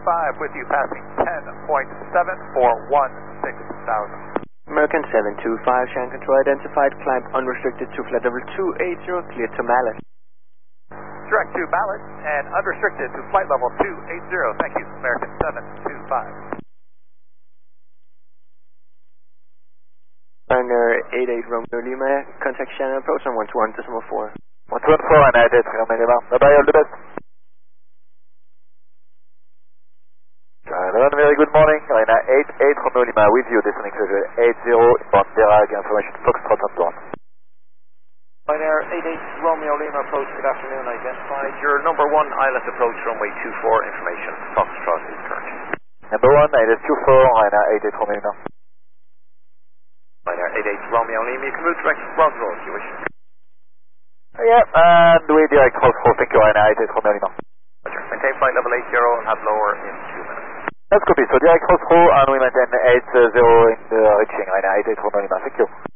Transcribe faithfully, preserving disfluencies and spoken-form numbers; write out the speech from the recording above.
five with you passing ten point seven four one six thousand. American seven two five, Shannon Control identified, climb unrestricted to flight level two eighty, clear to Mallet. Direct to Mallet and unrestricted to flight level two eighty. Thank you, American seven two five. Runner eight eight Romeo Lima, contact Shannon approach on one two one decimal four. one two one four and eight eight Romeo Lima. Bye bye, all the best. Hello, very good morning. Arena eight eight Romeo Lima with you, descending to eight zero, inbound Derag, information Foxtrot on board. Ryanair eight eight Romeo Lima approach, good afternoon, identified. Your number one islet approach, runway two four, information Foxtrot is current. Number one, islet two four, Ryanair eight eight Romeo Lima. Ryanair eight eight Romeo Lima, you can move direct Roswell if you wish. Uh, yeah, and we direct Roswell, thank you, Ryanair eight eight Romeo Lima. Roger, maintain flight level eight zero and have lower in two minutes. That's copy, so direct Roswell and we maintain eight zero in the reaching, Ryanair eight eight Romeo Lima, thank you.